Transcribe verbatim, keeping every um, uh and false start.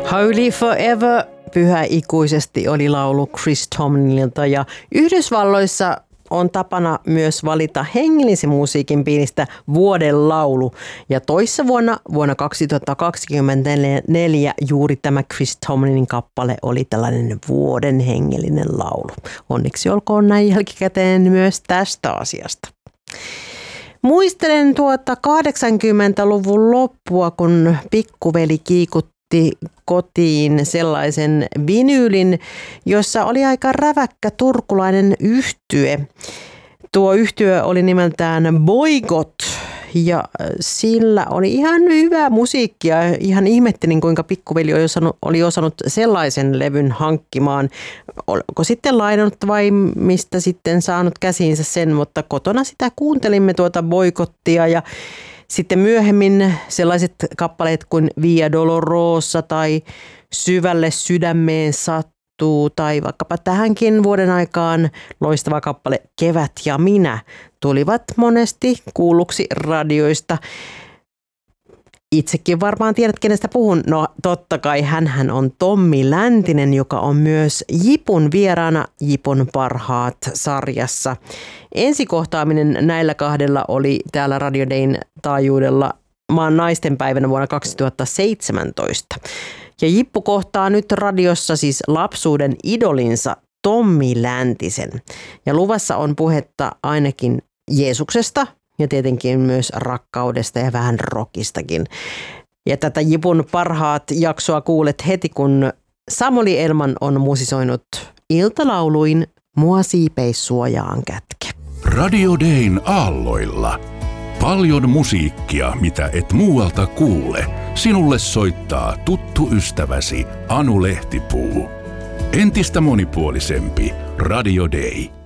Holy Forever, pyhä ikuisesti oli laulu Chris Tomlinilta, ja Yhdysvalloissa on tapana myös valita hengellisen musiikin piiristä vuoden laulu. Ja toissa vuonna, vuonna kaksituhattakaksikymmentäneljä, juuri tämä Chris Tomlinin kappale oli tällainen vuoden hengellinen laulu. Onneksi olkoon näin jälkikäteen myös tästä asiasta. Muistelen tuota kahdeksankymmentäluvun loppua, kun pikkuveli kiikutti kotiin sellaisen vinyylin, jossa oli aika räväkkä turkulainen yhtye. Tuo yhtye oli nimeltään Boygot, ja sillä oli ihan hyvää musiikkia. Ihan ihmettelin, kuinka pikkuveli oli osannut, oli osannut sellaisen levyn hankkimaan. Oliko sitten lainannut vai mistä sitten saanut käsiinsä sen, mutta kotona sitä kuuntelimme tuota Boygottia, ja sitten myöhemmin sellaiset kappaleet kuin Via Dolorosa tai Syvälle sydämeen sattuu tai vaikkapa tähänkin vuoden aikaan loistava kappale Kevät ja minä tulivat monesti kuulluksi radioista. Itsekin varmaan tiedät, kenestä puhun. No totta kai hänhän on Tommi Läntinen, joka on myös Jipun vieraana Jipun parhaat -sarjassa. Ensikohtaaminen näillä kahdella oli täällä Radio Dayn taajuudella maan naistenpäivänä vuonna kaksituhattaseitsemäntoista. Ja Jippu kohtaa nyt radiossa siis lapsuuden idolinsa Tommi Läntisen. Ja luvassa on puhetta ainakin Jeesuksesta ja tietenkin myös rakkaudesta ja vähän rockistakin. Ja tätä Jipun parhaat -jaksoa kuulet heti, kun Samuli Elman on musisoinut iltalauluin Mua siipeissuojaan kätke. Radio Dayn aalloilla. Paljon musiikkia, mitä et muualta kuule. Sinulle soittaa tuttu ystäväsi Anu Lehtipuu. Entistä monipuolisempi Radio Day.